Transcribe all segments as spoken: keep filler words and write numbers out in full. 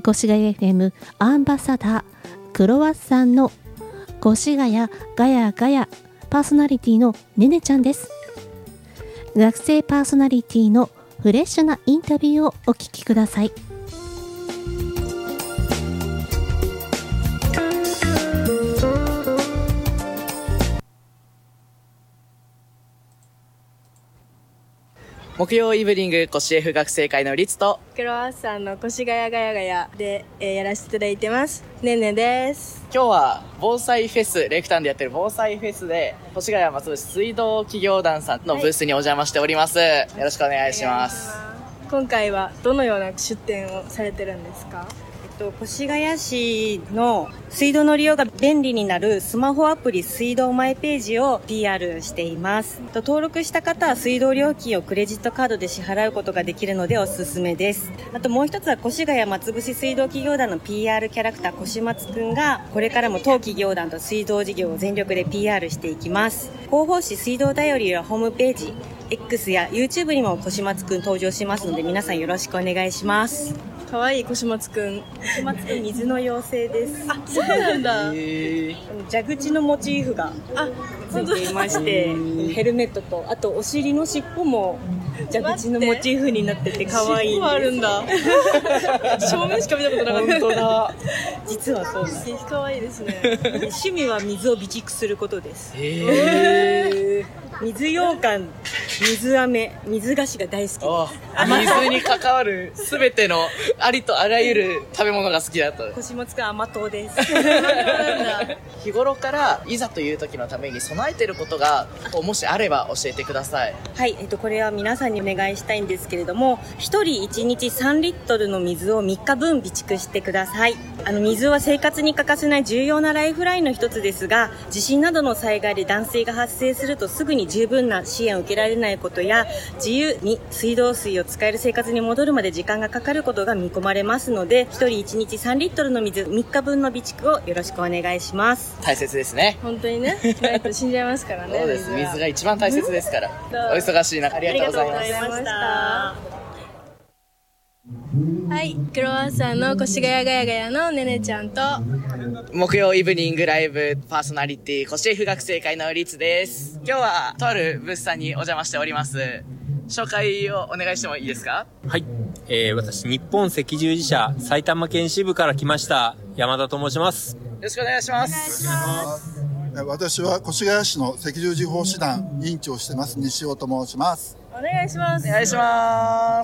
越谷 エフエム アンバサダークロワッサンの越谷ガヤガヤパーソナリティのねねちゃんです。学生パーソナリティのフレッシュなインタビューをお聞きください。 木曜イブニング越 F 学生会のリツとクロワッサンの越谷ガヤガヤで、えー、やらせていただいてますねねです。 今日は防災フェス、レクタンでやってる防災フェスで越谷松戸市水道企業団さんのブースにお邪魔しております、はい、よろしくお願いします。 今回はどのような出展をされてるんですか？ 越谷市の水道の利用が便利になるスマホアプリ水道マイページを ピーアール しています。登録した方は水道料金をクレジットカードで支払うことができるのでおすすめです。あともう一つは越谷松伏水道企業団の ピーアール キャラクター越松くんがこれからも当企業団と水道事業を全力で ピーアール していきます。広報誌水道だよりはホームページ X や YouTube にも越松くん登場しますので皆さんよろしくお願いします。 かわいい越松くん。 越松くん水の妖精です。 あ、そうなんだ。 蛇口のモチーフがついていましてヘルメットとあとお尻の尻尾も蛇口のモチーフになっててかわいいんです。 尻尾あるんだ。正面しか見たことなかった。 本当だ。実はそうです。 かわいいですね。 趣味は水を備蓄することです。 へー。 水羊羹、水飴、水菓子が大好きです。 水に関わるすべてのありとあらゆる食べ物が好きだと。 越松くん甘党です。 日頃からいざという時のために備えていることがもしあれば教えてください。 はい、えっとこれは皆さんにお願いしたいんですけれども、一人いちにちさんリットルの水をみっかぶん備蓄してください。あの水は生活に欠かせない重要なライフラインの一つですが、地震などの災害で断水が発生するとすぐに十分な支援を受けられないことや、自由に水道水を使える生活に戻るまで時間がかかることが見込まれますので、一人いちにちさんリットルの水みっかぶんの備蓄をよろしくお願いします。 大切ですね。 本当にね、ないと死んじゃいますからね。 そうです。水が一番大切ですから。お忙しい中ありがとうございます。ありがとうございました。 はい、クロワッサンの越谷ガヤガヤのねねちゃんと木曜イブニングライブパーソナリティ越 F 学生会のリツです。今日はとあるブースさんにお邪魔しております。紹介をお願いしてもいいですか？ はい、えー、私日本赤十字社埼玉県支部から来ました山田と申します。よろしくお願いします。 私は越谷市の赤十字奉仕団委員長をしてます西尾と申します。 お願いします。 お願いします。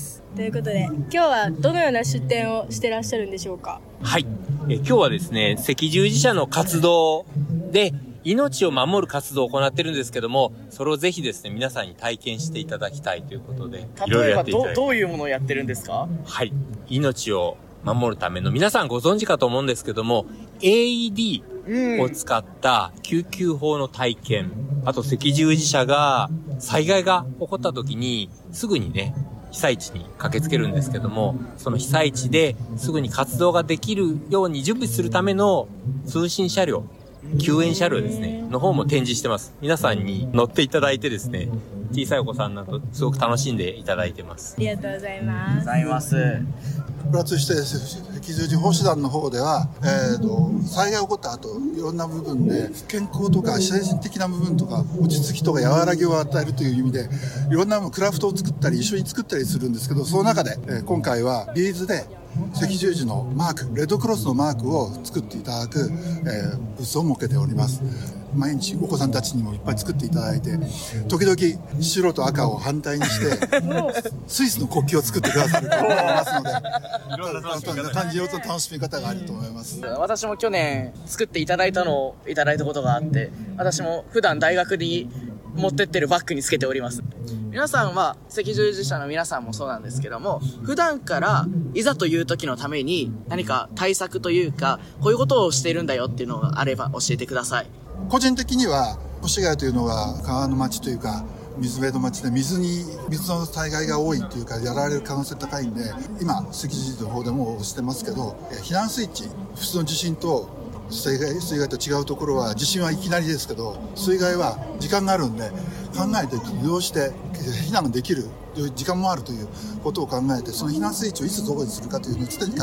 ということで今日はどのような出展をしてらっしゃるんでしょうか？ はい、え今日はですね赤十字社の活動で命を守る活動を行ってるんですけども、それをぜひですね皆さんに体験していただきたいということで、いろいろやっていただいて。 どういうものをやってるんですか？ はい、命を守るための皆さんご存知かと思うんですけども エーイーディー を使った救急法の体験、あと赤十字社が災害が起こった時にすぐにね被災地に駆けつけるんですけども、その被災地ですぐに活動ができるように準備するための通信車両、救援車両ですねの方も展示してます。皆さんに乗っていただいてですね、小さいお子さんなどすごく楽しんでいただいてます。 ありがとうございます。 ございます。 プラスして赤十字奉仕団の方では、えーと、災害起こった後いろんな部分で健康とか精神的な部分とか落ち着きとか和らぎを与えるという意味でいろんなクラフトを作ったり一緒に作ったりするんですけど、その中で、えー、今回はビーズで赤十字のマーク、レッドクロスのマークを作っていただく、えー、ブースを設けております。毎日お子さんたちにもいっぱい作っていただいて、時々白と赤を反対にしてスイスの国旗を作ってくださると思いますのでいろんな楽しみ方単純な楽しみ方があると思います。 私も去年作っていただいたのをいただいたことがあって、私も普段大学に持ってってるバッグにつけております。皆さんは赤十字社の皆さんもそうなんですけども、普段からいざという時のために何か対策というかこういうことをしているんだよっていうのがあれば教えてください。 個人的には越谷というのは川の町というか水辺の町で水に水の災害が多いというかやられる可能性高いんで、今赤十字の方でもしてますけど、避難スイッチ、普通の地震と水害、水害と違うところは地震はいきなりですけど水害は時間があるんで、考えて利用して避難できる時間もあるということを考えて、その避難スイッチをいつどこにするかというのを常に